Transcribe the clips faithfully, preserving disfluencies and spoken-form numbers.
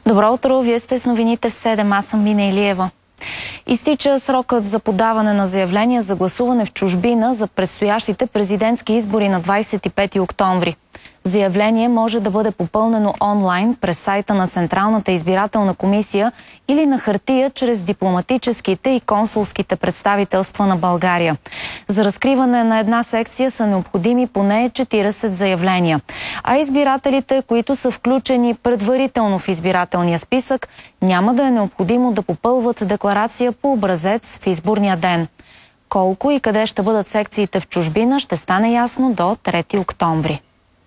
Добро утро, вие сте с новините в седем, аз съм Мина Илиева. Изтича срокът за подаване на заявления за гласуване в чужбина за предстоящите президентски избори на двадесет и пети октомври. Заявление може да бъде попълнено онлайн през сайта на Централната избирателна комисия или на хартия чрез дипломатическите и консулските представителства на България. За разкриване на една секция са необходими поне четиридесет заявления, а избирателите, които са включени предварително в избирателния списък, няма да е необходимо да попълват декларация по образец в изборния ден. Колко и къде ще бъдат секциите в чужбина ще стане ясно до трети октомври.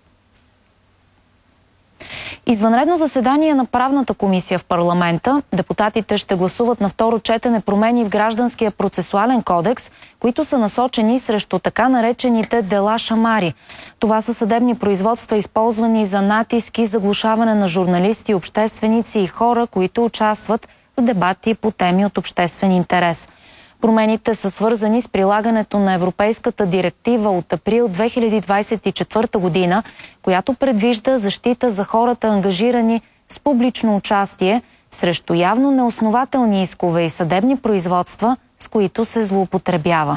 Извънредно заседание на правната комисия в парламента. Депутатите ще гласуват на второ четене промени в Гражданския процесуален кодекс, които са насочени срещу така наречените дела шамари. Това са съдебни производства, използвани за натиск и заглушаване на журналисти, общественици и хора, които участват в дебати по теми от обществен интерес. Промените са свързани с прилагането на Европейската директива от април две хиляди двадесет и четвърта година, която предвижда защита за хората, ангажирани с публично участие срещу явно неоснователни искове и съдебни производства, с които се злоупотребява.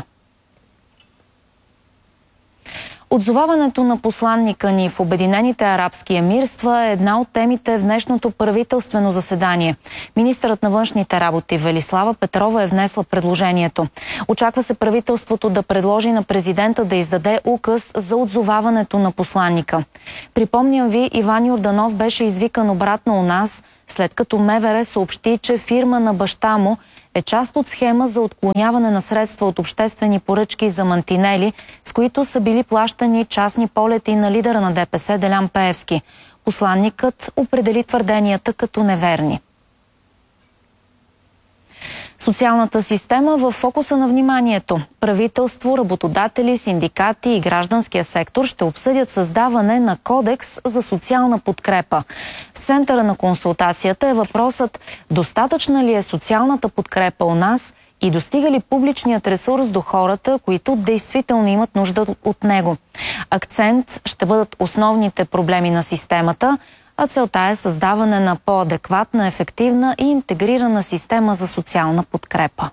Отзоваването на посланника ни в Обединените арабски емирства е една от темите в днешното правителствено заседание. Министърът на външните работи Велислава Петрова е внесла предложението. Очаква се правителството да предложи на президента да издаде указ за отзоваването на посланника. Припомням ви, Иван Йорданов беше извикан обратно у нас, след като МВР съобщи, че фирма на баща му е част от схема за отклоняване на средства от обществени поръчки за мантинели, с които са били плащани частни полети на лидера на ДПС Делян Пеевски. Посланникът определи твърденията като неверни. Социалната система в фокуса на вниманието. Правителство, работодатели, синдикати и гражданския сектор ще обсъдят създаване на кодекс за социална подкрепа. В центъра на консултацията е въпросът: достатъчна ли е социалната подкрепа у нас и достига ли публичният ресурс до хората, които действително имат нужда от него. Акцент ще бъдат основните проблеми на системата, а целта е създаване на по-адекватна, ефективна и интегрирана система за социална подкрепа.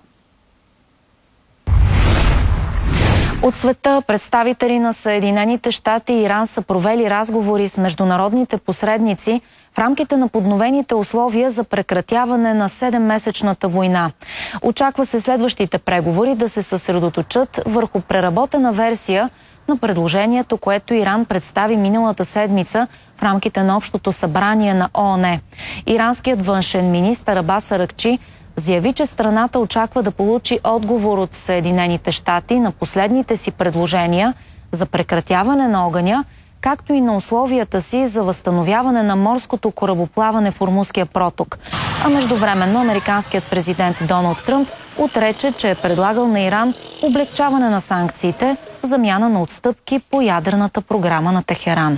От света представители на Съединените щати и Иран са провели разговори с международните посредници в рамките на подновените условия за прекратяване на седеммесечната война. Очаква се следващите преговори да се съсредоточат върху преработена версия на предложението, което Иран представи миналата седмица в рамките на Общото събрание на ООН. Иранският външен министър Абас Аракчи заяви, че страната очаква да получи отговор от Съединените щати на последните си предложения за прекратяване на огъня, както и на условията си за възстановяване на морското корабоплаване в Ормузския проток. А междувременно американският президент Доналд Тръмп отрече, че е предлагал на Иран облегчаване на санкциите в замяна на отстъпки по ядрената програма на Техеран.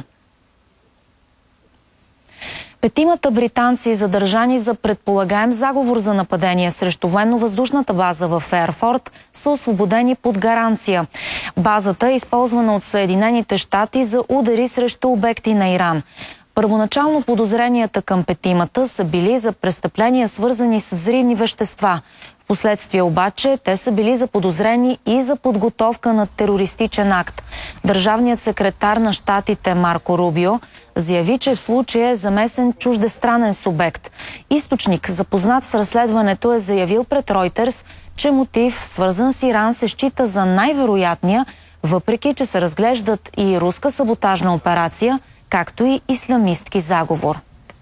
Петимата британци, задържани за предполагаем заговор за нападение срещу военно-въздушната база в Ерфорд, са освободени под гаранция. Базата е използвана от Съединените щати за удари срещу обекти на Иран. Първоначално подозренията към петимата са били за престъпления, свързани с взривни вещества. Впоследствие обаче те са били заподозрени и за подготовка на терористичен акт. Държавният секретар на щатите Марко Рубио заяви, че в случая е замесен чуждестранен субект. Източник, запознат с разследването, е заявил пред Ройтерс, че мотив, свързан с Иран, се счита за най-вероятния, въпреки че се разглеждат и руска саботажна операция, както и ислямистки заговор.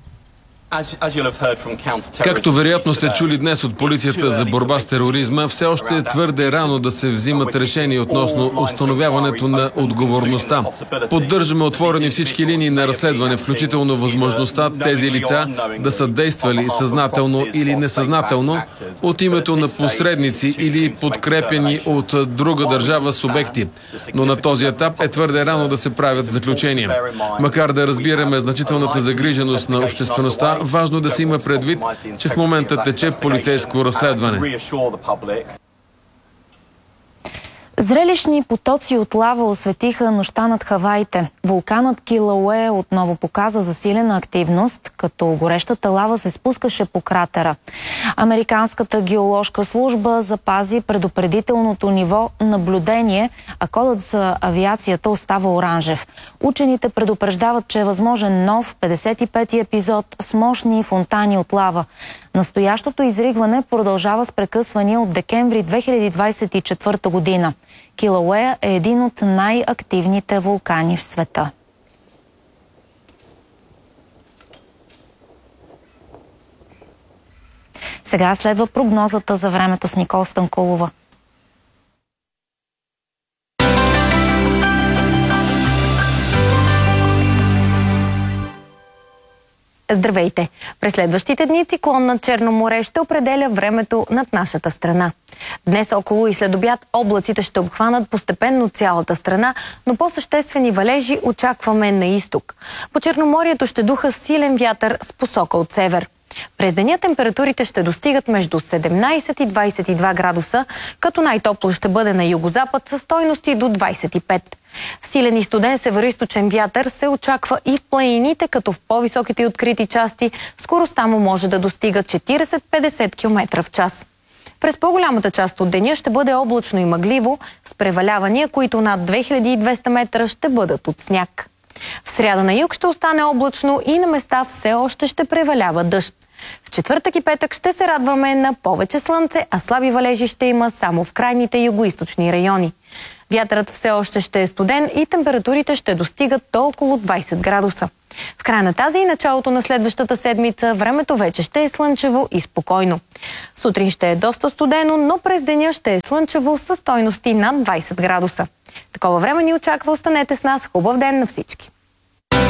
Както вероятно сте чули днес от полицията за борба с тероризма, все още е твърде рано да се взимат решения относно установяването на отговорността. Поддържаме отворени всички линии на разследване, включително възможността тези лица да са действали съзнателно или несъзнателно от името на посредници или подкрепени от друга държава субекти. Но на този етап е твърде рано да се правят заключения. Макар да разбираме значителната загриженост на обществеността, важно да се има предвид, че в момента тече полицейско разследване. Зрелищни потоци от лава осветиха нощта над Хаваите. Вулканът Килауея отново показа засилена активност, като горещата лава се спускаше по кратера. Американската геоложка служба запази предупредителното ниво наблюдение, а кодът за авиацията остава оранжев. Учените предупреждават, че е възможен нов петдесет и пети епизод с мощни фонтани от лава. Настоящото изригване продължава с прекъсвания от декември две хиляди двадесет и четвърта година. Килауея е един от най-активните вулкани в света. Сега следва прогнозата за времето с Никол Станкулова. Здравейте! През следващите дни циклон над Черно море ще определя времето над нашата страна. Днес около и след обяд облаците ще обхванат постепенно цялата страна, но по-съществени валежи очакваме на изток. По Черноморието ще духа силен вятър с посока от север. През деня температурите ще достигат между седемнадесет и двадесет и два градуса, като най-топло ще бъде на югозапад със стойности до двадесет и пет. Силен и студен североизточен вятър се очаква и в планините, като в по-високите и открити части скоростта му може да достига четиридесет до петдесет километра в час. През по-голямата част от деня ще бъде облачно и мъгливо, с превалявания, които над две хиляди и двеста метра ще бъдат от сняг. В сряда на юг ще остане облачно и на места все още ще превалява дъжд. В четвъртък и петък ще се радваме на повече слънце, а слаби валежи ще има само в крайните югоизточни райони. Вятърът все още ще е студен и температурите ще достигат до около двадесет градуса. В края на тази и началото на следващата седмица времето вече ще е слънчево и спокойно. Сутрин ще е доста студено, но през деня ще е слънчево със стойности над двадесет градуса. Такова време ни очаква, останете с нас. Хубав ден на всички!